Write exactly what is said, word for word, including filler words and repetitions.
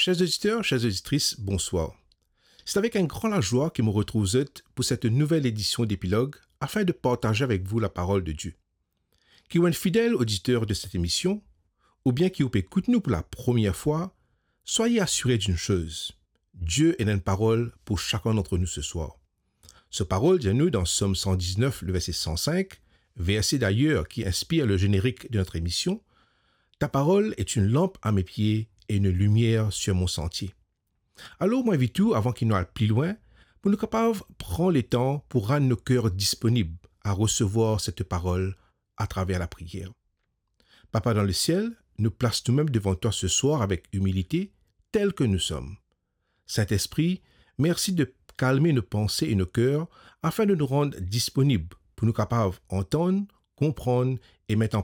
Chers auditeurs, chères auditrices, bonsoir. C'est avec un grand la joie que me retrouve pour cette nouvelle édition d'Épilogue afin de partager avec vous la parole de Dieu. Qui est un fidèle auditeur de cette émission, ou bien qui écoute nous pour la première fois, soyez assurés d'une chose. Dieu est une parole pour chacun d'entre nous ce soir. Ce parole vient nous dans Somme cent dix-neuf, le verset cent cinq, verset d'ailleurs qui inspire le générique de notre émission. Ta parole est une lampe à mes pieds et une lumière sur mon sentier. Alors, moi, vite tout, avant qu'il n'aille plus loin, pour nous capables prendre le temps pour rendre nos cœurs disponibles à recevoir cette parole à travers la prière. Papa dans le ciel, nous place nous-mêmes devant toi ce soir avec humilité, tels que nous sommes. Saint-Esprit, merci de calmer nos pensées et nos cœurs afin de nous rendre disponibles pour nous capables d'entendre, comprendre et mettre en